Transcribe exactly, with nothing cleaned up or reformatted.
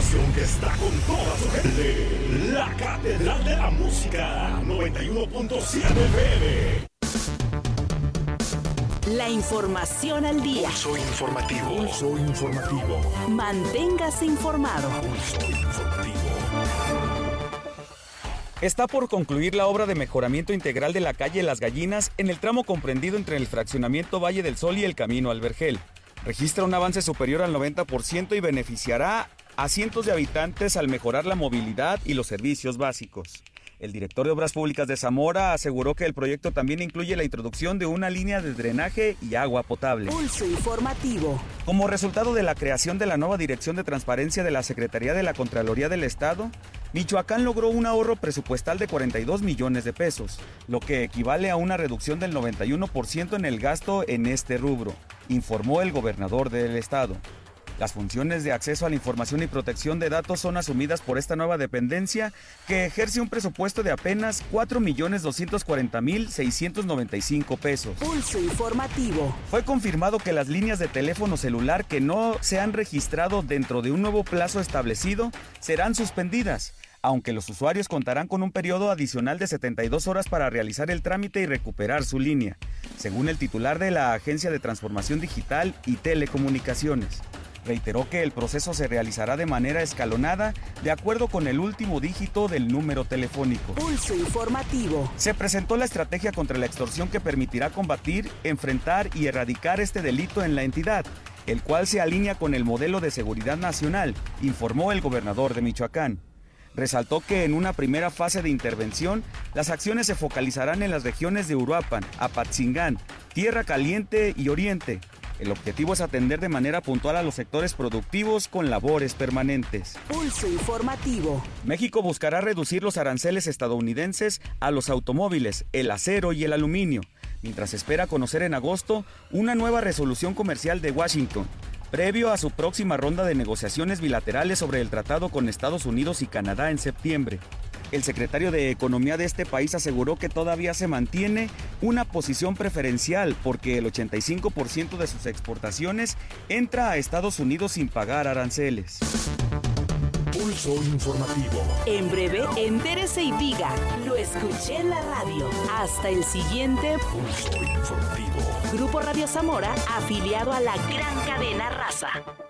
estación que está con toda su gente. La Catedral de la Música, noventa y uno punto siete F M. La información al día. Pulso informativo. Pulso informativo. Manténgase informado. Pulso informativo. Está por concluir la obra de mejoramiento integral de la calle Las Gallinas en el tramo comprendido entre el fraccionamiento Valle del Sol y el Camino al Vergel. Registra un avance superior al noventa por ciento y beneficiará a cientos de habitantes al mejorar la movilidad y los servicios básicos. El director de Obras Públicas de Zamora aseguró que el proyecto también incluye la introducción de una línea de drenaje y agua potable. Pulso informativo. Como resultado de la creación de la nueva Dirección de Transparencia de la Secretaría de la Contraloría del Estado, Michoacán logró un ahorro presupuestal de cuarenta y dos millones de pesos, lo que equivale a una reducción del noventa y uno por ciento en el gasto en este rubro, informó el gobernador del estado. Las funciones de acceso a la información y protección de datos son asumidas por esta nueva dependencia que ejerce un presupuesto de apenas cuatro millones doscientos cuarenta mil seiscientos noventa y cinco pesos. Pulso informativo. Fue confirmado que las líneas de teléfono celular que no se han registrado dentro de un nuevo plazo establecido serán suspendidas, aunque los usuarios contarán con un periodo adicional de setenta y dos horas para realizar el trámite y recuperar su línea, según el titular de la Agencia de Transformación Digital y Telecomunicaciones. Reiteró que el proceso se realizará de manera escalonada, de acuerdo con el último dígito del número telefónico. Pulso informativo. Se presentó la estrategia contra la extorsión que permitirá combatir, enfrentar y erradicar este delito en la entidad, el cual se alinea con el modelo de seguridad nacional, informó el gobernador de Michoacán. Resaltó que en una primera fase de intervención, las acciones se focalizarán en las regiones de Uruapan, Apatzingán, Tierra Caliente y Oriente. El objetivo es atender de manera puntual a los sectores productivos con labores permanentes. Pulso informativo. México buscará reducir los aranceles estadounidenses a los automóviles, el acero y el aluminio, mientras espera conocer en agosto una nueva resolución comercial de Washington, previo a su próxima ronda de negociaciones bilaterales sobre el tratado con Estados Unidos y Canadá en septiembre. El secretario de Economía de este país aseguró que todavía se mantiene una posición preferencial porque el ochenta y cinco por ciento de sus exportaciones entra a Estados Unidos sin pagar aranceles. Pulso informativo. En breve, entérese y diga, lo escuché en la radio. Hasta el siguiente Pulso informativo. Grupo Radio Zamora, afiliado a la gran cadena Raza.